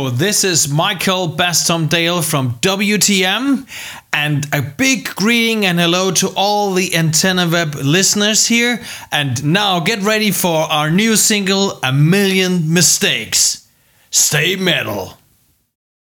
So, this is Michael Bastomdale from WTM, and a big greeting and hello to all the Antenna Web listeners here. And now get ready for our new single, A Million Mistakes. Stay metal.